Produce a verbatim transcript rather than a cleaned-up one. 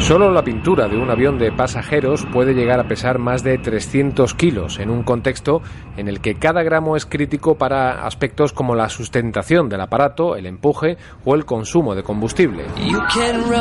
Solo la pintura de un avión de pasajeros puede llegar a pesar más de trescientos kilos, en un contexto en el que cada gramo es crítico para aspectos como la sustentación del aparato, el empuje o el consumo de combustible.